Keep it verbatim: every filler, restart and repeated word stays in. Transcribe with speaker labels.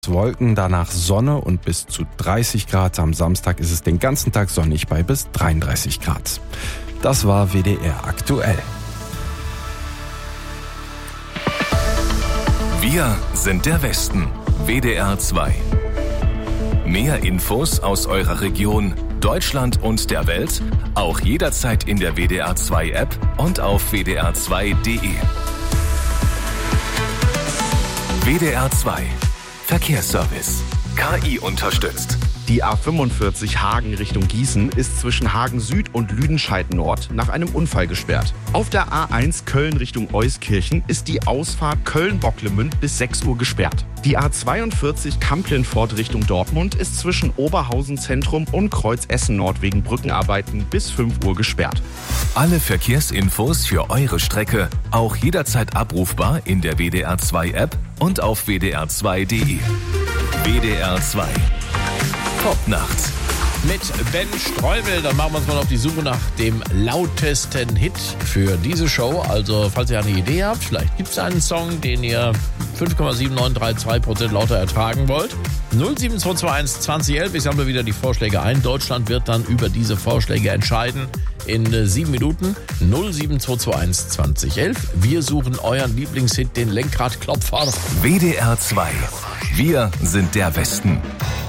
Speaker 1: Wolken, danach Sonne und bis zu dreißig Grad. Am Samstag ist es den ganzen Tag sonnig bei bis dreiunddreißig Grad. Das war W D R aktuell.
Speaker 2: Wir sind der Westen. W D R zwei. Mehr Infos aus eurer Region, Deutschland und der Welt, auch jederzeit in der W D R zwei App und auf w d r zwei punkt d e. W D R zwei. Verkehrsservice. K I unterstützt.
Speaker 3: Die A fünfundvierzig Hagen Richtung Gießen ist zwischen Hagen Süd und Lüdenscheid Nord nach einem Unfall gesperrt. Auf der A eins Köln Richtung Euskirchen ist die Ausfahrt Köln-Bocklemünd bis sechs Uhr gesperrt. Die A zweiundvierzig Kamplinfort Richtung Dortmund ist zwischen Oberhausen Zentrum und Kreuz Essen Nord wegen Brückenarbeiten bis fünf Uhr gesperrt.
Speaker 2: Alle Verkehrsinfos für eure Strecke auch jederzeit abrufbar in der W D R zwei App und auf w d r zwei punkt d e. W D R zwei. Popnacht.
Speaker 4: Mit Ben Streubel, dann machen wir uns mal auf die Suche nach dem lautesten Hit für diese Show. Also, falls ihr eine Idee habt, vielleicht gibt es einen Song, den ihr fünf Komma sieben neun drei zwei Prozent lauter ertragen wollt. null sieben zwei zwei eins zwanzig elf, ich sammle wieder die Vorschläge ein. Deutschland wird dann über diese Vorschläge entscheiden in äh, sieben Minuten. null sieben zwei zwei eins zwanzig elf. Wir suchen euren Lieblingshit, den Lenkradklopfer.
Speaker 2: W D R zwei. Wir sind der Westen.